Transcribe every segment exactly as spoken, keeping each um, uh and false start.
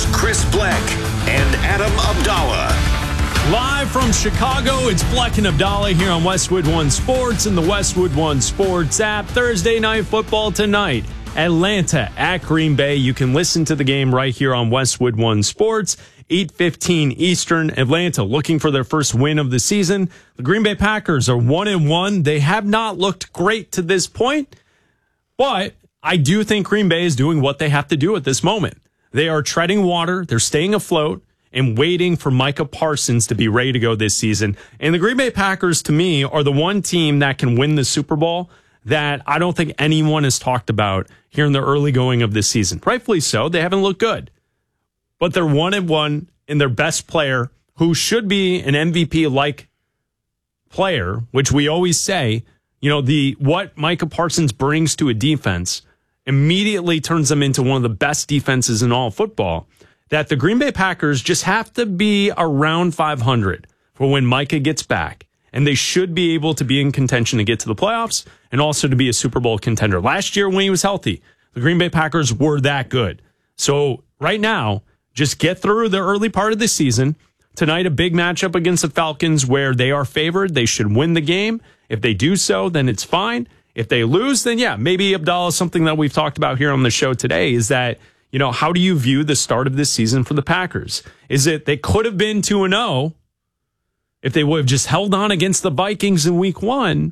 Chris Bleck and Adam Abdallah. Live from Chicago, it's Bleck and Abdallah here on Westwood One Sports and the Westwood One Sports app. Thursday night football tonight. Atlanta at Green Bay. You can listen to the game right here on Westwood One Sports. eight fifteen Eastern. Atlanta looking for their first win of the season. The Green Bay Packers are one and one. They have not looked great to this point, but I do think Green Bay is doing what they have to do at this moment. They are treading water. They're staying afloat and waiting for Micah Parsons to be ready to go this season. And the Green Bay Packers, to me, are the one team that can win the Super Bowl that I don't think anyone has talked about here in the early going of this season. Rightfully so. They haven't looked good. But they're one and one, and their best player, who should be an M V P-like player, which we always say, you know, the what Micah Parsons brings to a defense immediately turns them into one of the best defenses in all football, that the Green Bay Packers just have to be around five hundred for when Micah gets back. And they should be able to be in contention to get to the playoffs and also to be a Super Bowl contender. Last year when he was healthy, the Green Bay Packers were that good. So right now, just get through the early part of the season. Tonight, a big matchup against the Falcons where they are favored. They should win the game. If they do so, then it's fine. If they lose, then yeah, maybe Abdallah, something that we've talked about here on the show today is that, you know, how do you view the start of this season for the Packers? Is it they could have been two and oh if they would have just held on against the Vikings in week one,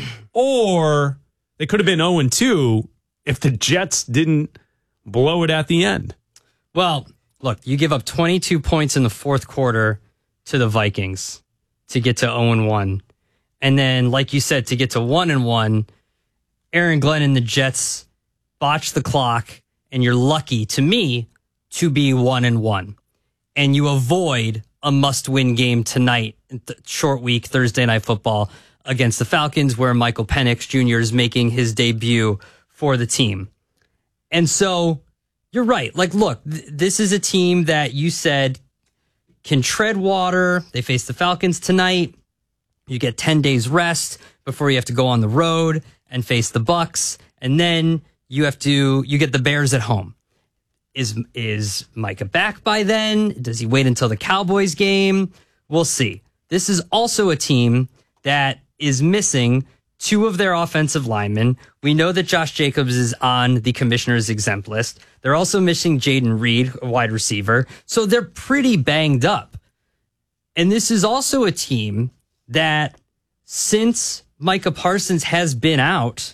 or they could have been oh and two if the Jets didn't blow it at the end? Well, look, you give up twenty-two points in the fourth quarter to the Vikings to get to oh and one. And then, like you said, to get to one and one, Aaron Glenn and the Jets botched the clock, and you're lucky, to me, to be one and one. And you avoid a must-win game tonight, short week, Thursday Night Football, against the Falcons, where Michael Penix Junior is making his debut for the team. And so you're right. Like, look, th- this is a team that you said can tread water. They face the Falcons tonight. You get ten days rest before you have to go on the road and face the Bucs. And then you have to, you get the Bears at home. Is, is Micah back by then? Does he wait until the Cowboys game? We'll see. This is also a team that is missing two of their offensive linemen. We know that Josh Jacobs is on the commissioner's exempt list. They're also missing Jaden Reed, a wide receiver. So they're pretty banged up. And this is also a team that, since Micah Parsons has been out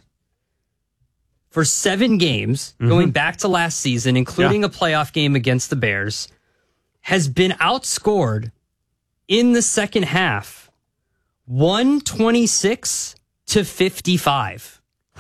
for seven games, mm-hmm. going back to last season, including yeah. a playoff game against the Bears, has been outscored in the second half one twenty-six to fifty-five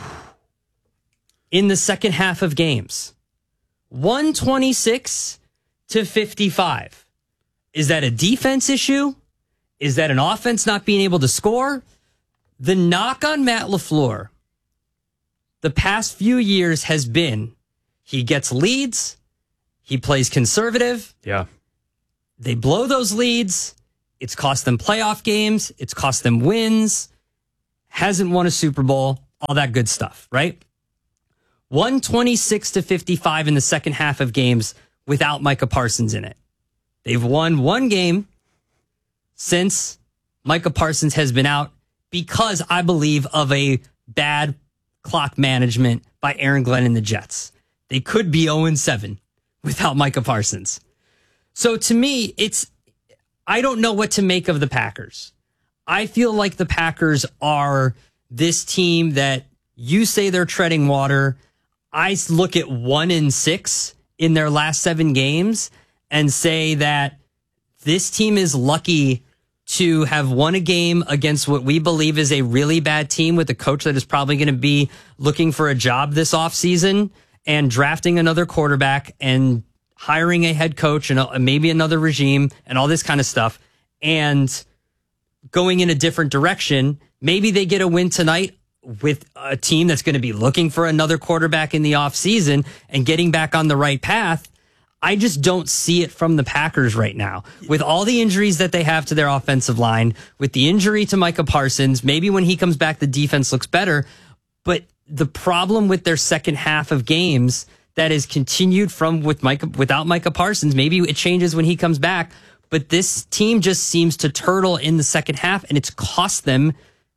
in the second half of games. one twenty-six to fifty-five. Is that a defense issue? Is that an offense not being able to score? The knock on Matt LaFleur the past few years has been he gets leads, he plays conservative. Yeah. They blow those leads. It's cost them playoff games. It's cost them wins. Hasn't won a Super Bowl. All that good stuff, right? one twenty-six to fifty-five in the second half of games without Micah Parsons in it. They've won one game since Micah Parsons has been out because, I believe, of a bad clock management by Aaron Glenn and the Jets. They could be oh and seven without Micah Parsons. So to me, it's, I don't know what to make of the Packers. I feel like the Packers are this team that you say they're treading water. I look at one and six in their last seven games and say that this team is lucky to have won a game against what we believe is a really bad team with a coach that is probably going to be looking for a job this offseason and drafting another quarterback and hiring a head coach and maybe another regime and all this kind of stuff and going in a different direction. Maybe they get a win tonight with a team that's going to be looking for another quarterback in the offseason and getting back on the right path. I just don't see it from the Packers right now. With all the injuries that they have to their offensive line, with the injury to Micah Parsons, maybe when he comes back, the defense looks better. But the problem with their second half of games that is continued from with Micah, without Micah Parsons. Maybe it changes when he comes back, but this team just seems to turtle in the second half, and it's cost them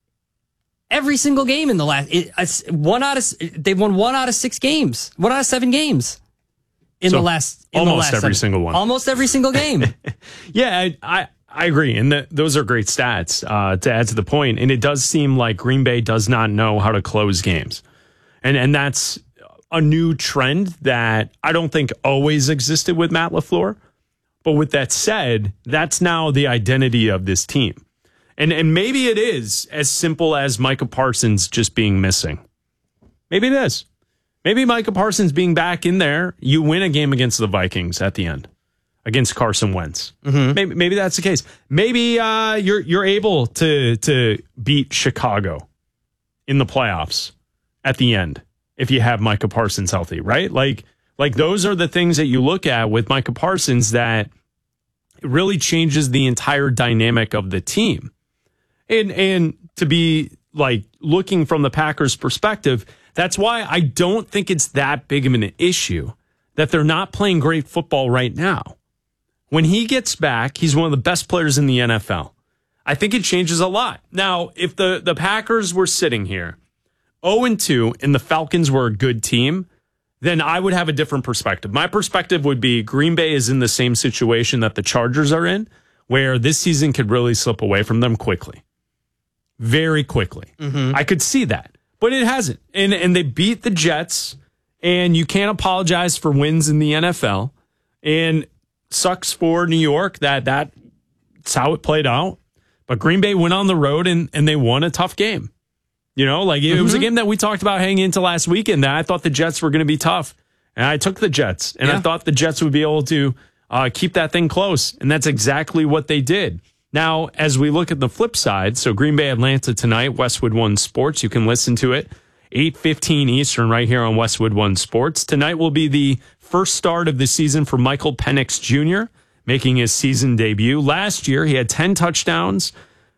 every single game in the last it, one out of they've won one out of six games, one out of seven games in so the last in almost the last every seven, single one, almost every single game. yeah, I, I I agree, and the, those are great stats uh, to add to the point. And it does seem like Green Bay does not know how to close games, and and that's a new trend that I don't think always existed with Matt LaFleur. But with that said, that's now the identity of this team. And and maybe it is as simple as Micah Parsons just being missing. Maybe it is. Maybe Micah Parsons being back in there, you win a game against the Vikings at the end, against Carson Wentz. Mm-hmm. Maybe maybe that's the case. Maybe uh, you're you're able to to beat Chicago in the playoffs at the end if you have Micah Parsons healthy, right? Like like those are the things that you look at with Micah Parsons that really changes the entire dynamic of the team. And and to be like looking from the Packers' perspective, that's why I don't think it's that big of an issue that they're not playing great football right now. When he gets back, he's one of the best players in the N F L. I think it changes a lot. Now, if the, the Packers were sitting here oh and two and the Falcons were a good team, then I would have a different perspective. My perspective would be Green Bay is in the same situation that the Chargers are in, where this season could really slip away from them quickly. Very quickly. Mm-hmm. I could see that, but it hasn't. And and they beat the Jets, and you can't apologize for wins in the N F L. And sucks for New York that that's how it played out. But Green Bay went on the road, and, and they won a tough game. You know, like it mm-hmm. was a game that we talked about hanging into last weekend that I thought the Jets were going to be tough. And I took the Jets, and yeah. I thought the Jets would be able to uh, keep that thing close. And that's exactly what they did. Now, as we look at the flip side, so Green Bay, Atlanta tonight, Westwood One Sports. You can listen to it eight fifteen Eastern right here on Westwood One Sports. Tonight will be the first start of the season for Michael Penix Junior, making his season debut. Last year, he had ten touchdowns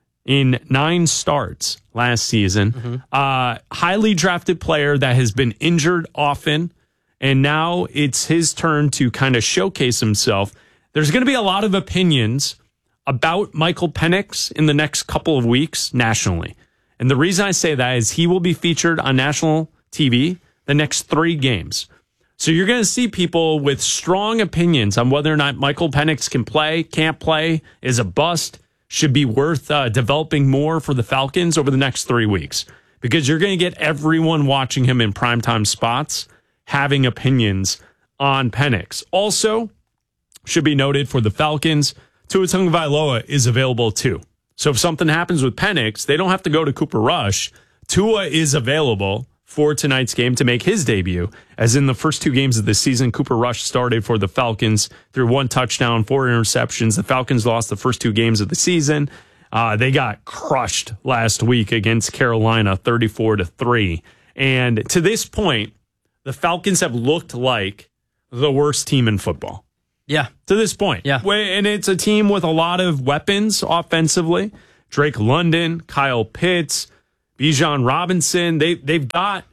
in nine starts last season. Mm-hmm. Uh, highly drafted player that has been injured often, and now it's his turn to kind of showcase himself. There's going to be a lot of opinions about Michael Penix in the next couple of weeks nationally. And the reason I say that is he will be featured on national T V the next three games. So you're going to see people with strong opinions on whether or not Michael Penix can play, can't play, is a bust, should be worth uh, developing more for the Falcons over the next three weeks. Because you're going to get everyone watching him in primetime spots having opinions on Penix. Also, should be noted for the Falcons, Tua Tagovailoa is available too. So if something happens with Penix, they don't have to go to Cooper Rush. Tua is available for tonight's game to make his debut. As in the first two games of the season, Cooper Rush started for the Falcons through one touchdown, four interceptions. The Falcons lost the first two games of the season. Uh, they got crushed last week against Carolina, thirty-four to three. And to this point, the Falcons have looked like the worst team in football. Yeah. To this point. Yeah. And it's a team with a lot of weapons offensively. Drake London, Kyle Pitts, Bijan Robinson. They, they've got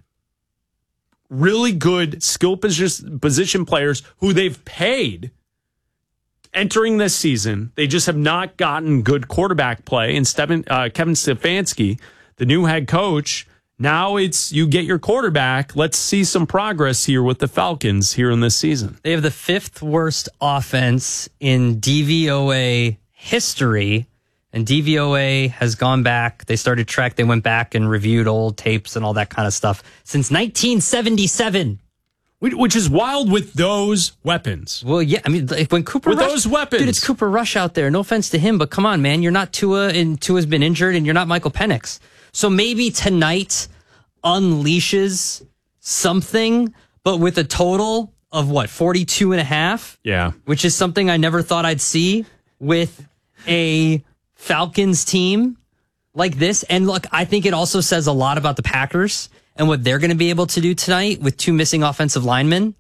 really good skill position, position players who they've paid entering this season. They just have not gotten good quarterback play. And Stephen, uh, Kevin Stefanski, the new head coach, now it's you get your quarterback. Let's see some progress here with the Falcons here in this season. They have the fifth worst offense in D V O A history. And D V O A has gone back. They started track. They went back and reviewed old tapes and all that kind of stuff since nineteen seventy-seven. Which is wild with those weapons. Well, yeah. I mean, like when Cooper with Rush, those weapons. Dude, it's Cooper Rush out there. No offense to him, but come on, man. You're not Tua, and Tua's been injured, and you're not Michael Penix. So maybe tonight unleashes something, but with a total of what, forty-two and a half? Yeah. Which is something I never thought I'd see with a Falcons team like this. And look, I think it also says a lot about the Packers and what they're going to be able to do tonight with two missing offensive linemen.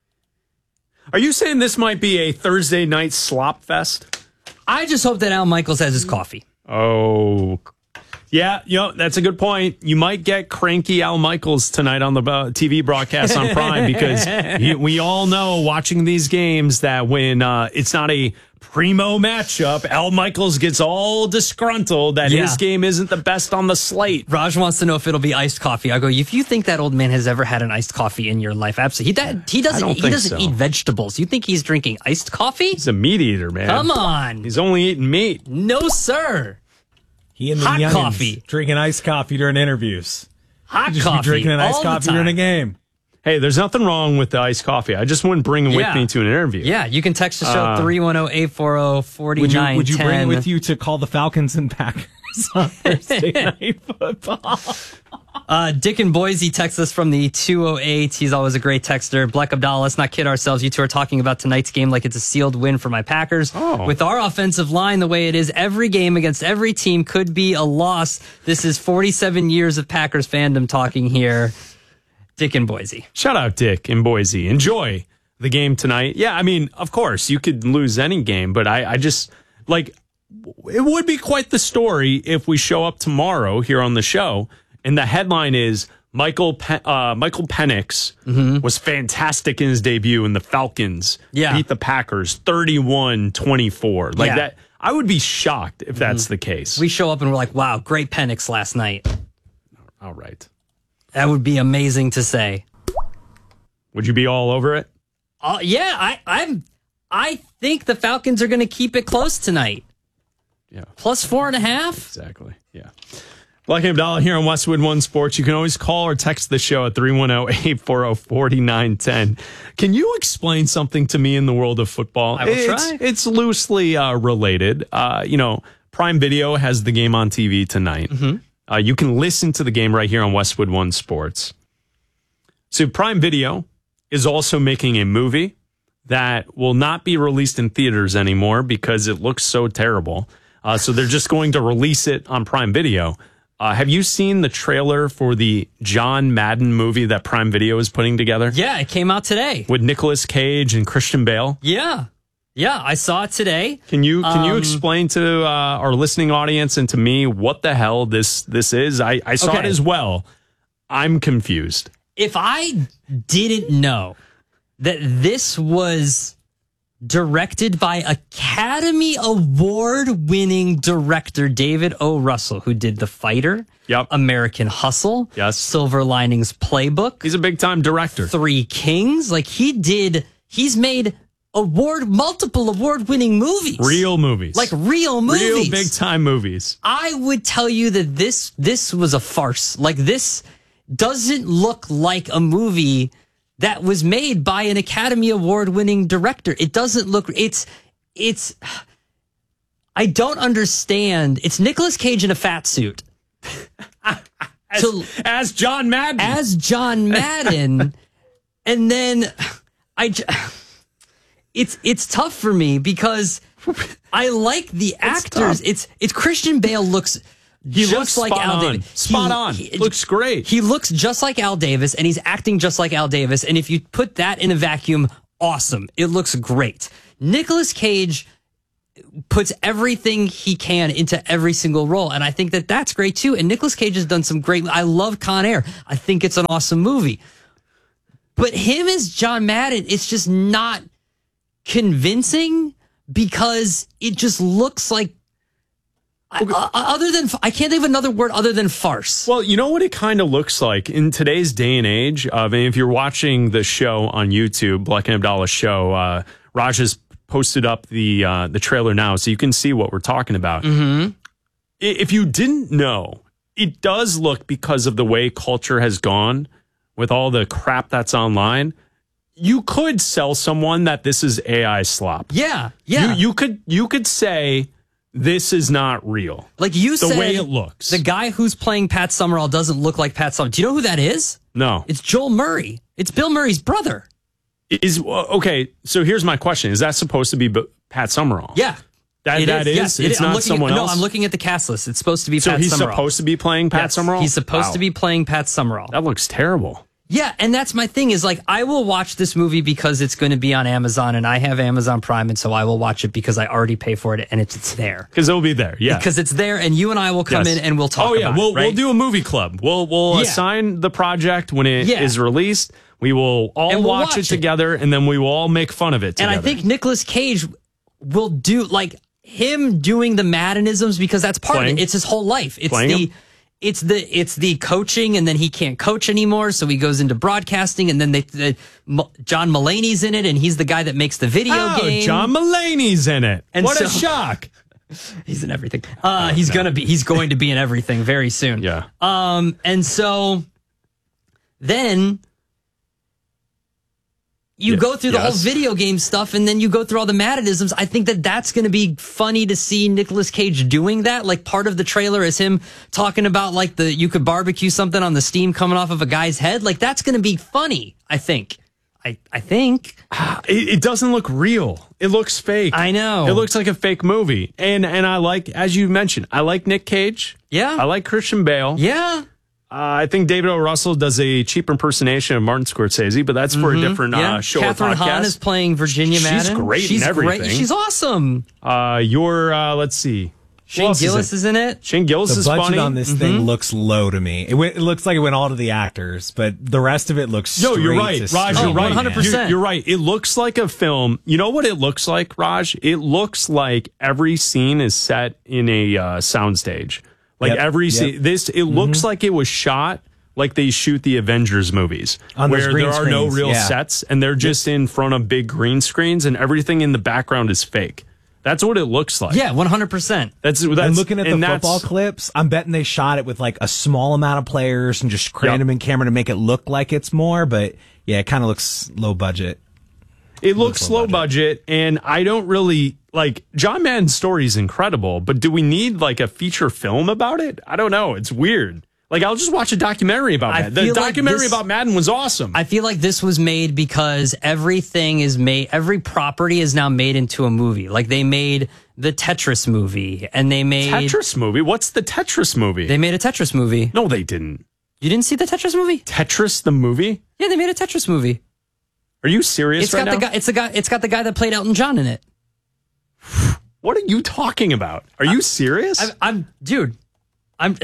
Are you saying this might be a Thursday night slop fest? I just hope that Al Michaels has his coffee. Oh, Yeah, you know, that's a good point. You might get cranky Al Michaels tonight on the uh, T V broadcast on Prime because you, we all know watching these games that when uh, it's not a primo matchup, Al Michaels gets all disgruntled that Yeah. his game isn't the best on the slate. Raj wants to know if it'll be iced coffee. I go, if you think that old man has ever had an iced coffee in your life, absolutely. He, that, he doesn't. don't He think doesn't so. eat vegetables. You think he's drinking iced coffee? He's a meat eater, man. Come on, He's only eating meat. no sir. He and the Hot youngins coffee. drinking iced coffee during interviews. Hot Just coffee. be drinking an iced all the coffee during a time. game. Hey, there's nothing wrong with the iced coffee. I just wouldn't bring it with Yeah. me to an interview. Yeah, you can text the show three one zero, eight four zero, four nine one Would you, zero. would you bring it with you to call the Falcons and Packers on Thursday Night Football? Uh, Dick in Boise texts us from the two oh eight. He's always a great texter. Black Abdallah, let's not kid ourselves. You two are talking about tonight's game like it's a sealed win for my Packers. Oh. With our offensive line the way it is, every game against every team could be a loss. This is forty-seven years of Packers fandom talking here. Dick in Boise. Shout out Dick in Boise. Enjoy the game tonight. Yeah, I mean, of course, you could lose any game, but I, I just, like, it would be quite the story if we show up tomorrow here on the show, and the headline is Michael Pe- uh, Michael Penix was fantastic in his debut, and the Falcons Yeah. beat the Packers thirty-one twenty-four. Like Yeah. that, I would be shocked if that's the case. We show up and we're like, wow, great Penix last night. All right. That would be amazing to say. Would you be all over it? Uh, yeah, I, I'm. I think the Falcons are going to keep it close tonight. Yeah. Plus four and a half. Exactly. Yeah. Black and Abdallah here on Westwood One Sports. You can always call or text the show at three one zero, eight four zero, four nine one zero. Can you explain something to me in the world of football? I will it's, try. It's loosely uh, related. Uh, you know, Prime Video has the game on T V tonight. Mm-hmm. Uh, you can listen to the game right here on Westwood One Sports. So Prime Video is also making a movie that will not be released in theaters anymore because it looks so terrible. Uh, so they're just going to release it on Prime Video. Uh, have you seen the trailer for the John Madden movie that Prime Video is putting together Yeah, it came out today. with Nicolas Cage and Christian Bale? Yeah. Yeah, I saw it today. Can you can you Um, explain to uh, our listening audience and to me what the hell this this is? I, I saw Okay. it as well. I'm confused. If I didn't know that this was directed by Academy Award winning director David O. Russell, who did The Fighter, Yep. American Hustle, Yes. Silver Linings Playbook, He's a big time director. Three Kings. Like he did, he's made award, multiple award winning movies. Real movies. Like real movies. Real big time movies. I would tell you that this this was a farce. Like this doesn't look like a movie that was made by an Academy Award winning director. It doesn't look it's it's I don't understand. It's Nicolas Cage in a fat suit. As, So- as John Madden. As John Madden. And then I j- it's it's tough for me because I like the actors. tough. It's it's Christian Bale looks He just looks like spot Al on. Davis. Spot He- on. he- Looks great. He looks just like Al Davis, and he's acting just like Al Davis. And if you put that in a vacuum, awesome. It looks great. Nicolas Cage puts everything he can into every single role, and I think that that's great too. And Nicolas Cage has done some great. I love Con Air. I think it's an awesome movie. But him as John Madden, it's just not convincing because it just looks like. I- uh, other than I can't think of another word other than farce. Well, you know what it kind of looks like in today's day and age. Uh, I mean, if you're watching the show on YouTube, Black and Abdallah show, uh, Raj has posted up the uh, the trailer now, so you can see what we're talking about. Mm-hmm. If you didn't know, it does look, because of the way culture has gone with all the crap that's online. You could sell someone that this is A I slop. Yeah, yeah. You, you could you could say this is not real. Like you The said, way it looks. the guy who's playing Pat Summerall doesn't look like Pat Summerall. Do you know who that is? No. It's Joel Murray. It's Bill Murray's brother. Is okay. So here's my question: is that supposed to be B- Pat Summerall? Yeah. that It that is. Yes, it it's is. I'm not looking someone at, else. No, I'm looking at the cast list. It's supposed to be so Pat he's Summerall. supposed to be playing Pat Yes, Summerall. He's supposed Wow. to be playing Pat Summerall. That looks terrible. Yeah, and that's my thing is like I will watch this movie because it's going to be on Amazon and I have Amazon Prime, and so I will watch it because I already pay for it and it's, it's there. Because it'll be there, yeah. Because it's there and you and I will come Yes. in and we'll talk Oh yeah, about we'll it, right? we'll do a movie club. We'll we'll Yeah. assign the project when it Yeah. is released. We will all And we'll watch, watch it it. together, and then we will all make fun of it together. And I think Nicolas Cage will do like him doing the Maddenisms because that's part Playing. of it. It's his whole life. It's Playing the him? it's the it's the coaching, and then he can't coach anymore, so he goes into broadcasting, and then they the, M- John Mulaney's in it, and he's the guy that makes the video oh, game. John Mulaney's in it. And what a so- shock! He's in everything. Uh, he's gonna be. He's going to be in everything very soon. Yeah. Um, and so then you Yeah, go through the yes. whole video game stuff, and then you go through all the Maddenisms. I think that that's going to be funny to see Nicolas Cage doing that. Like part of the trailer is him talking about like the you could barbecue something on the steam coming off of a guy's head. Like that's going to be funny. I think. I I think. It, it doesn't look real. It looks fake. I know. It looks like a fake movie. And and I like, as you mentioned, I like Nick Cage. Yeah. I like Christian Bale. Yeah. Uh, I think David O. Russell does a cheap impersonation of Martin Scorsese, but that's for a different Mm-hmm. Yeah. uh, show Catherine or podcast. Hahn is playing Virginia She's Madden. great in She's everything. great. She's awesome. Uh, your uh, let's see, Who Shane else Gillis is, is in it. Shane Gillis The is budget funny. on this thing looks low to me. It, went, it looks like it went all to the actors, but the rest of it looks. Yo, you're straight right, to Raj. streaming, You're right. one hundred percent. You're, you're right. It looks like a film. You know what it looks like, Raj? It looks like every scene is set in a uh, soundstage. Like Yep, every yep. scene. This it looks like it was shot like they shoot the Avengers movies, On those where green there are no screens, real yeah. sets and they're just in front of big green screens and everything in the background is fake. That's what it looks like. Yeah, one hundred percent. That's that's And looking at the and that's- football clips, I'm betting they shot it with like a small amount of players and just crammed Yep. them in camera to make it look like it's more. But yeah, it kind of looks low budget. It looks looks low low budget, and I don't really like John Madden's story is incredible, but do we need like a feature film about it? I don't know. It's weird. Like I'll just watch a documentary about I that. The feel like documentary this- about Madden was awesome. I feel like this was made because everything is made, every property is now made into a movie. Like they made the Tetris movie, and they made Tetris movie. What's the Tetris movie? They made a Tetris movie. no, they didn't. You didn't see the Tetris movie? Tetris the movie? Yeah, they made a Tetris movie. Are you serious It's right got the now? guy. It's the guy. It's got the guy that played Elton John in it. What are you talking about? Are you serious? I'm, I'm dude. I'm.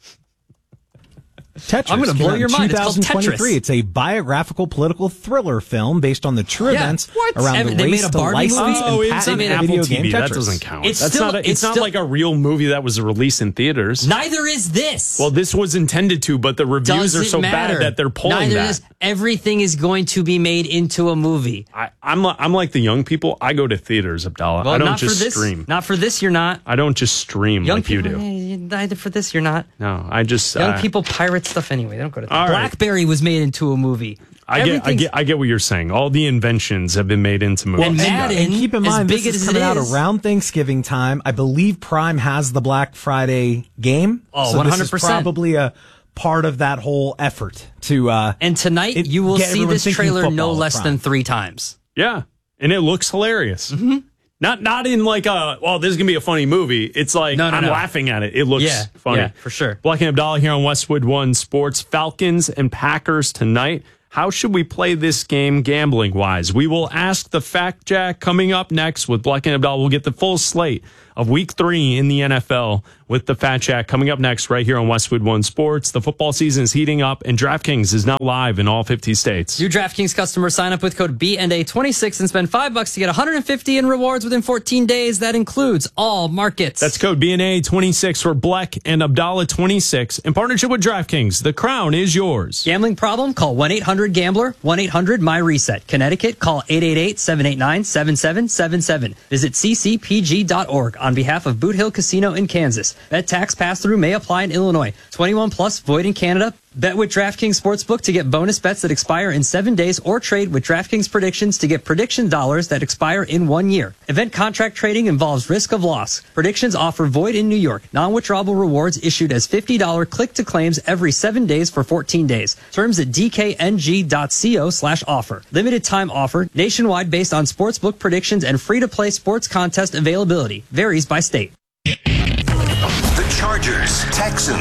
Tetris. I'm gonna came blow out in your mind. It's called twenty twenty-three. Tetris. It's a biographical political thriller film based on the true Yeah. events What? around Ev- the they made race a to Barbie license movie? Oh, and it's patent on the Apple video T V. game That Tetris. doesn't count. It's that's still- not. A, it's, it's not still- like a real movie that was released in theaters. Neither is this. Well, this was intended to, but the reviews Doesn't are so matter. bad that they're pulling Neither that. is everything is going to be made into a movie. I, I'm li- I'm like the young people. I go to theaters, Abdallah. Well, I don't not just for this. stream. Not for this. You're not. I don't just stream Young like you people, do. eh, Neither for this. You're not. No, I just Young uh, people pirate stuff anyway. They don't go to. All right. BlackBerry was made into a movie. I get, I Everything's- get, I get what you're saying. All the inventions have been made into movies. And And, Madden, and keep in as mind, big this is as it coming out is- around Thanksgiving time. I believe Prime has the Black Friday game. Oh, so one this hundred is percent. probably a part of that whole effort to. Uh, And tonight it- you will get see everyone this thinking trailer no football with less Prime. than three times. Yeah, and it looks hilarious. Mm-hmm. Not not in like a well, this is gonna be a funny movie. It's like No, no, I'm no. laughing at it. It looks Yeah, funny. yeah, for sure. Black and Abdallah here on Westwood One Sports. Falcons and Packers tonight. How should we play this game gambling wise? We will ask the Fact Jack coming up next with Black and Abdallah. We'll get the full slate of week three in the N F L with the Fat Jack coming up next right here on Westwood One Sports. The football season is heating up and DraftKings is now live in all fifty states. New DraftKings customers sign up with code B N A twenty-six and spend five bucks to get one hundred fifty in rewards within fourteen days. That includes all markets. That's code B N A twenty-six for Black and Abdallah twenty-six in partnership with DraftKings. The crown is yours. Gambling problem? Call one eight hundred gambler, one eight hundred my reset. Connecticut, call eight eight eight, seven eight nine, seven seven seven seven. Visit c c p g dot org on behalf of Boot Hill Casino in Kansas. Bet tax pass-through may apply in Illinois. twenty-one plus, void in Canada. Bet with DraftKings Sportsbook to get bonus bets that expire in seven days or trade with DraftKings Predictions to get prediction dollars that expire in one year. Event contract trading involves risk of loss. Predictions offer void in New York. Non-withdrawable rewards issued as fifty dollars click-to-claims every seven days for fourteen days. Terms at d k n g dot co slash offer. Limited time offer. Nationwide based on sportsbook predictions and free-to-play sports contest availability. Varies by state. The Chargers, Texans,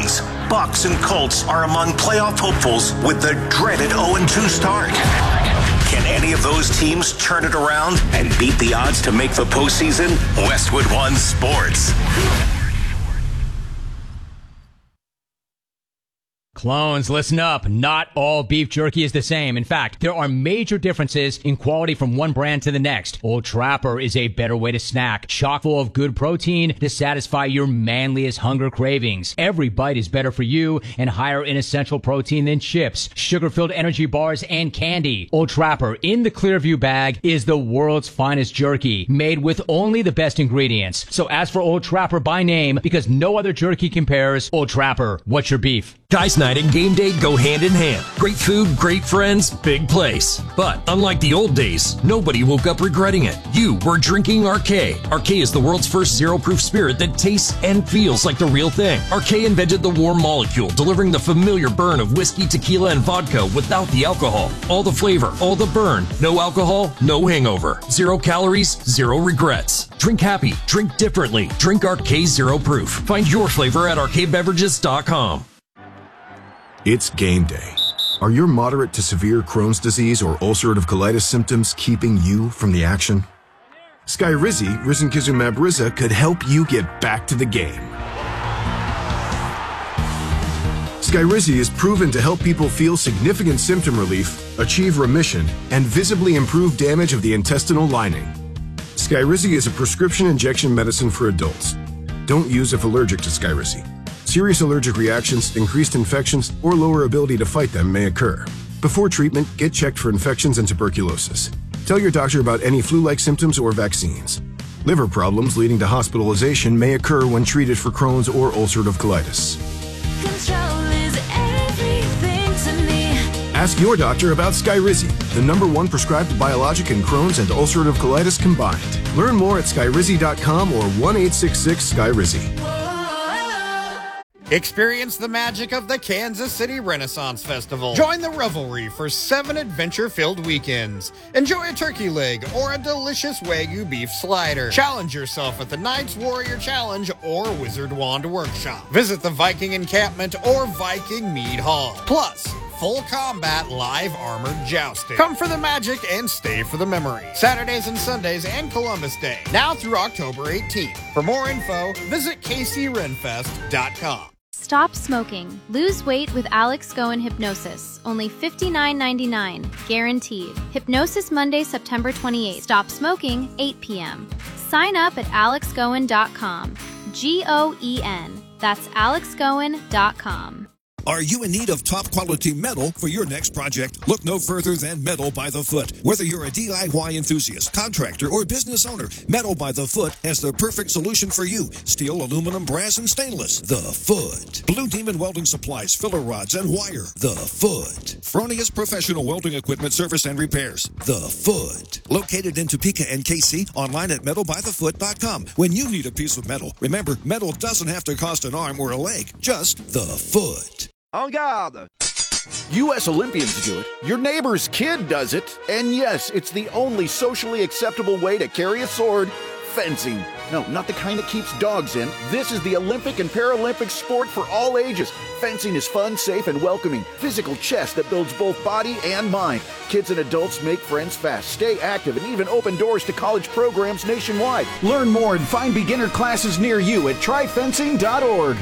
Bucks and Colts are among playoff hopefuls with the dreaded oh and two start. Can any of those teams turn it around and beat the odds to make the postseason? Westwood One Sports. Clones, listen up. Not all beef jerky is the same. In fact, there are major differences in quality from one brand to the next. Old Trapper is a better way to snack, chock full of good protein to satisfy your manliest hunger cravings. Every bite is better for you and higher in essential protein than chips, sugar-filled energy bars, and candy. Old Trapper in the Clearview bag is the world's finest jerky, made with only the best ingredients. So ask for Old Trapper by name because no other jerky compares. Old Trapper, what's your beef? Guys night and game day go hand in hand. Great food, great friends, big place. But unlike the old days, nobody woke up regretting it. You were drinking Arcade. Arcade is the world's first zero-proof spirit that tastes and feels like the real thing. Arcade invented the warm molecule, delivering the familiar burn of whiskey, tequila, and vodka without the alcohol. All the flavor, all the burn, no alcohol, no hangover. Zero calories, zero regrets. Drink happy, drink differently. Drink Arcade Zero Proof. Find your flavor at arcade beverages dot com. It's game day. Are your moderate to severe Crohn's disease or ulcerative colitis symptoms keeping you from the action? Skyrizi, risankizumab Riza, could help you get back to the game. Skyrizi is proven to help people feel significant symptom relief, achieve remission, and visibly improve damage of the intestinal lining. Skyrizi is a prescription injection medicine for adults. Don't use if allergic to Skyrizi. Serious allergic reactions, increased infections, or lower ability to fight them may occur. Before treatment, get checked for infections and tuberculosis. Tell your doctor about any flu-like symptoms or vaccines. Liver problems leading to hospitalization may occur when treated for Crohn's or ulcerative colitis. Control is everything to me. Ask your doctor about Skyrizi, the number one prescribed biologic in Crohn's and ulcerative colitis combined. Learn more at skyrizi dot com or one eight six six Skyrizi. Experience the magic of the Kansas City Renaissance Festival. Join the revelry for seven adventure-filled weekends. Enjoy a turkey leg or a delicious Wagyu beef slider. Challenge yourself at the Knights Warrior Challenge or Wizard Wand Workshop. Visit the Viking Encampment or Viking Mead Hall. Plus, full combat live armored jousting. Come for the magic and stay for the memory. Saturdays and Sundays and Columbus Day. Now through October eighteenth. For more info, visit k c renfest dot com. Stop smoking. Lose weight with Alex Goen Hypnosis. Only fifty-nine ninety-nine. Guaranteed. Hypnosis Monday, September twenty-eighth. Stop smoking, eight p.m. Sign up at alex goen dot com. G O E N. That's alex goen dot com. Are you in need of top-quality metal for your next project? Look no further than Metal by the Foot. Whether you're a D I Y enthusiast, contractor, or business owner, Metal by the Foot has the perfect solution for you. Steel, aluminum, brass, and stainless. The Foot. Blue Demon Welding Supplies, filler rods, and wire. The Foot. Fronius Professional Welding Equipment Service and Repairs. The Foot. Located in Topeka and K C, online at metal by the foot dot com. When you need a piece of metal, remember, metal doesn't have to cost an arm or a leg. Just the Foot. En garde! U S Olympians do it, your neighbor's kid does it, and yes, it's the only socially acceptable way to carry a sword, fencing. No, not the kind that keeps dogs in. This is the Olympic and Paralympic sport for all ages. Fencing is fun, safe, and welcoming. Physical chess that builds both body and mind. Kids and adults make friends fast, stay active, and even open doors to college programs nationwide. Learn more and find beginner classes near you at try fencing dot org.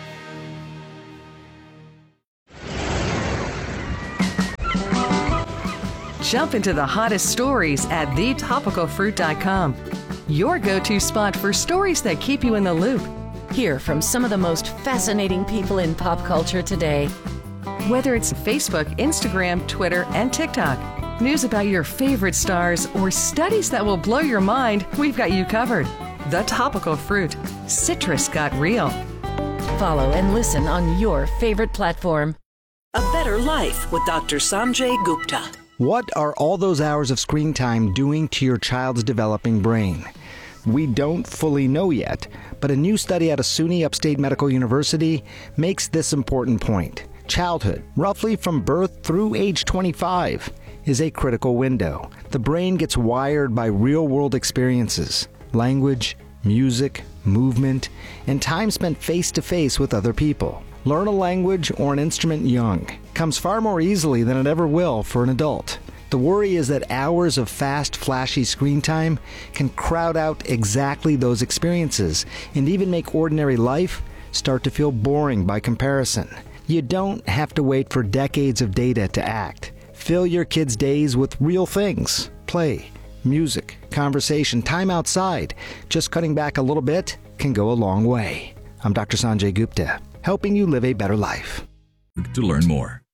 Jump into the hottest stories at the topical fruit dot com. Your go-to spot for stories that keep you in the loop. Hear from some of the most fascinating people in pop culture today. Whether it's Facebook, Instagram, Twitter, and TikTok, news about your favorite stars, or studies that will blow your mind, we've got you covered. The Topical Fruit. Citrus got real. Follow and listen on your favorite platform. A Better Life with Doctor Sanjay Gupta. What are all those hours of screen time doing to your child's developing brain? We don't fully know yet, but a new study out of SUNY Upstate Medical University makes this important point. Childhood, roughly from birth through age twenty-five, is a critical window. The brain gets wired by real-world experiences, language, music, movement, and time spent face-to-face with other people. Learn a language or an instrument young. Comes far more easily than it ever will for an adult. The worry is that hours of fast, flashy screen time can crowd out exactly those experiences and even make ordinary life start to feel boring by comparison. You don't have to wait for decades of data to act. Fill your kids' days with real things. Play, music, conversation, time outside. Just cutting back a little bit can go a long way. I'm Doctor Sanjay Gupta, helping you live a better life. To learn more.